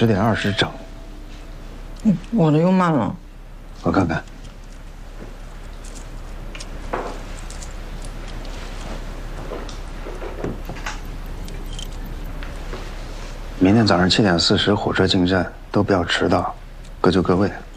10:20整。 我的又慢了。 我看看。明天早上7:40火车进站，都不要迟到，各就各位。